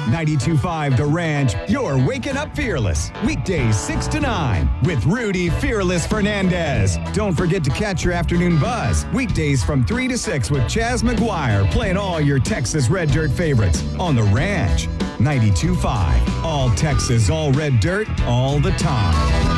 92.5 The Ranch, you're waking up fearless. Weekdays 6 to 9 with Rudy Fearless Fernandez. Don't forget to catch your afternoon buzz. Weekdays from 3 to 6 with Chaz McGuire playing all your Texas Red Dirt favorites on The Ranch. 92.5. All Texas, all red dirt, all the time.